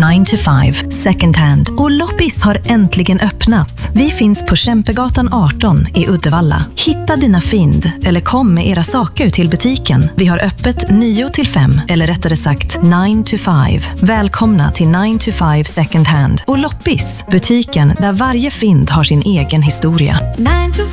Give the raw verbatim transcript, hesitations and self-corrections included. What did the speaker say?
nine to five second hand och Loppis har äntligen öppnat. Vi finns på Kämpegatan arton i Uddevalla. Hitta dina fynd eller kom med era saker till butiken. Vi har öppet nio till fem eller rättare sagt nine to five. Välkomna till nine to five second hand och Loppis, butiken där varje fynd har sin egen historia. nine to